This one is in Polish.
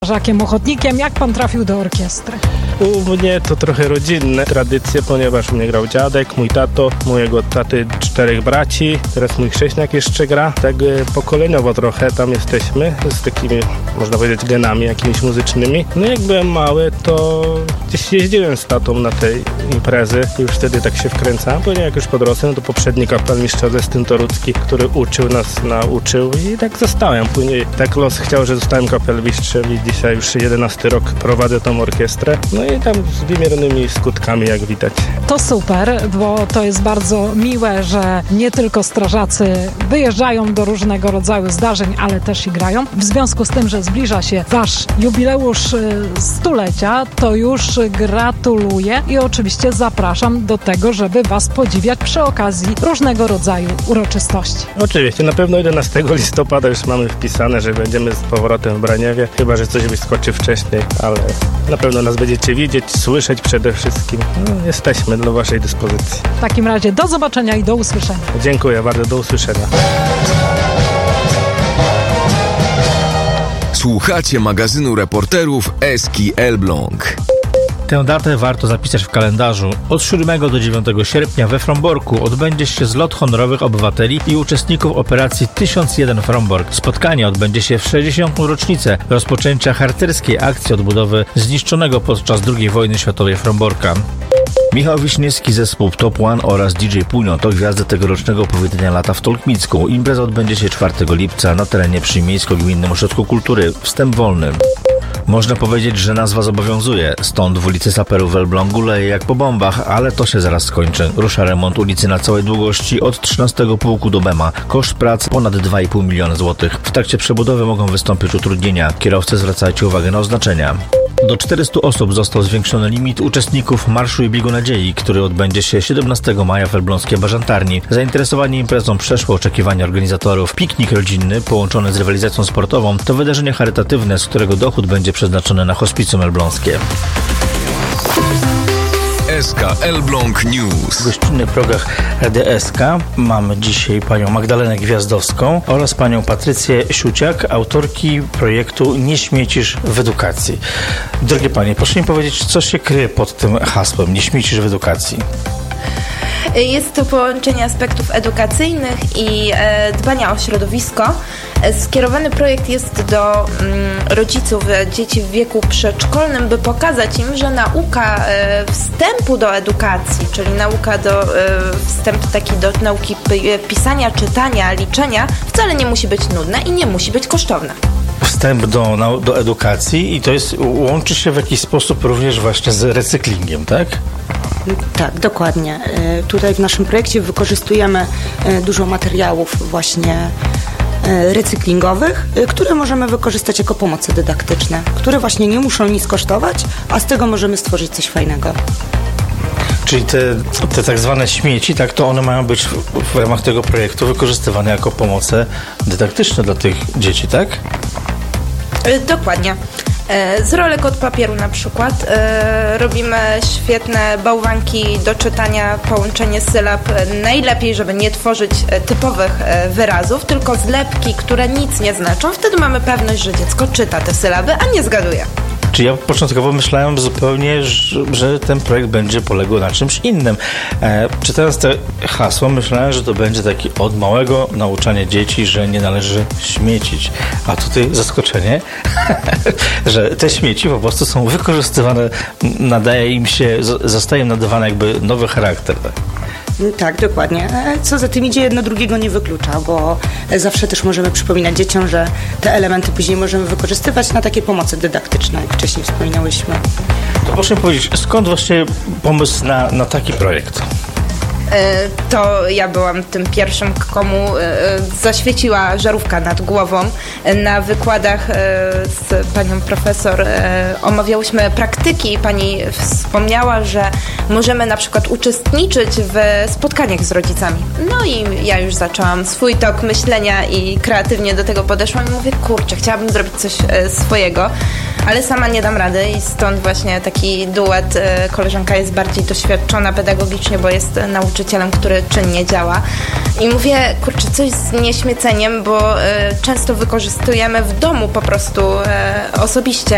strażakiem ochotnikiem. Jak pan trafił do orkiestry? U mnie to trochę rodzinne tradycje, ponieważ u mnie grał dziadek, mój tato, mojego taty 4 braci, teraz mój chrześniak jeszcze gra. Tak pokoleniowo trochę tam jesteśmy, z takimi, można powiedzieć, genami jakimiś muzycznymi. No jak byłem mały, to gdzieś jeździłem z tatą na te imprezy i już wtedy tak się wkręcałem. Później jak już podrosłem, to poprzedni kapelmistrz Augustyn Torucki, który uczył nas, nauczył i tak zostałem. Później tak los chciał, że zostałem kapelmistrzem i dzisiaj już 11 rok prowadzę tą orkiestrę. No i tam z wymiernymi skutkami, jak widać. To super, bo to jest bardzo miłe, że nie tylko strażacy wyjeżdżają do różnego rodzaju zdarzeń, ale też i grają. W związku z tym, że zbliża się wasz jubileusz stulecia, to już gratuluję i oczywiście zapraszam do tego, żeby was podziwiać przy okazji różnego rodzaju uroczystości. Oczywiście, na pewno 11 listopada już mamy wpisane, że będziemy z powrotem w Braniewie, chyba że coś wyskoczy wcześniej, ale na pewno nas będziecie widzieć, słyszeć przede wszystkim. No, jesteśmy do waszej dyspozycji. W takim razie do zobaczenia i do usłyszenia. Dziękuję bardzo, do usłyszenia. Słuchacie magazynu reporterów Eski Elbląg. Tę datę warto zapisać w kalendarzu. Od 7 do 9 sierpnia we Fromborku odbędzie się zlot honorowych obywateli i uczestników operacji 1001 Frombork. Spotkanie odbędzie się w 60. rocznicę rozpoczęcia harcerskiej akcji odbudowy zniszczonego podczas II wojny światowej Fromborka. Michał Wiśniewski, zespół Top One oraz DJ Punio to gwiazdy tegorocznego powiedzenia lata w Tolkmicku. Impreza odbędzie się 4 lipca na terenie przy Miejsko-Gminnym Ośrodku Kultury. Wstęp wolny. Można powiedzieć, że nazwa zobowiązuje. Stąd w ulicy Saperów w Elblągu leje jak po bombach, ale to się zaraz skończy. Rusza remont ulicy na całej długości od 13 pułku do Bema. Koszt prac ponad 2,5 miliona złotych. W trakcie przebudowy mogą wystąpić utrudnienia. Kierowcy, zwracajcie uwagę na oznaczenia. Do 400 osób został zwiększony limit uczestników Marszu i Biegu Nadziei, który odbędzie się 17 maja w elbląskiej Bażantarni. Zainteresowanie imprezą przeszło oczekiwania organizatorów. Piknik rodzinny, połączony z rywalizacją sportową, to wydarzenie charytatywne, z którego dochód będzie przeznaczony na hospicjum elbląskie. SK Elbląg News. W gościnnych progach RDSK mamy dzisiaj panią Magdalenę Gwiazdowską oraz panią Patrycję Siuciak, autorki projektu Nie śmiecisz w edukacji. Drogie panie, proszę mi powiedzieć, co się kryje pod tym hasłem Nie śmiecisz w edukacji? Jest to połączenie aspektów edukacyjnych i dbania o środowisko. Skierowany projekt jest do rodziców dzieci w wieku przedszkolnym, by pokazać im, że nauka wstępu do edukacji, czyli nauka wstęp taki do nauki pisania, czytania, liczenia, wcale nie musi być nudna i nie musi być kosztowna. Wstęp do edukacji i to jest, łączy się w jakiś sposób również właśnie z recyklingiem, tak? Tak, dokładnie. Tutaj w naszym projekcie wykorzystujemy dużo materiałów właśnie recyklingowych, które możemy wykorzystać jako pomoce dydaktyczne, które właśnie nie muszą nic kosztować, a z tego możemy stworzyć coś fajnego. Czyli te tak zwane śmieci, tak, to one mają być w ramach tego projektu wykorzystywane jako pomoce dydaktyczne dla tych dzieci, tak? Dokładnie. Z rolek od papieru na przykład robimy świetne bałwanki do czytania, połączenie sylab, najlepiej, żeby nie tworzyć typowych wyrazów, tylko zlepki, które nic nie znaczą. Wtedy mamy pewność, że dziecko czyta te sylaby, a nie zgaduje. Czy ja początkowo myślałem zupełnie, że ten projekt będzie polegał na czymś innym. Czytając te hasło, myślałem, że to będzie taki od małego nauczanie dzieci, że nie należy śmiecić. A tutaj zaskoczenie, że te śmieci po prostu są wykorzystywane, zostaje im nadawany jakby nowy charakter. Tak, dokładnie. Co za tym idzie, jedno drugiego nie wyklucza, bo zawsze też możemy przypominać dzieciom, że te elementy później możemy wykorzystywać na takie pomoce dydaktyczne, jak wcześniej wspominałyśmy. To proszę mi powiedzieć, skąd właśnie pomysł na taki projekt? To ja byłam tym pierwszym, komu zaświeciła żarówka nad głową. Na wykładach z panią profesor omawiałyśmy praktyki i pani wspomniała, że możemy na przykład uczestniczyć w spotkaniach z rodzicami. No i ja już zaczęłam swój tok myślenia i kreatywnie do tego podeszłam i mówię, kurczę, chciałabym zrobić coś swojego, ale sama nie dam rady i stąd właśnie taki duet. Koleżanka jest bardziej doświadczona pedagogicznie, bo jest nauczycielem, który czynnie działa. I mówię, kurczę, coś z nieśmieceniem, bo często wykorzystujemy w domu po prostu osobiście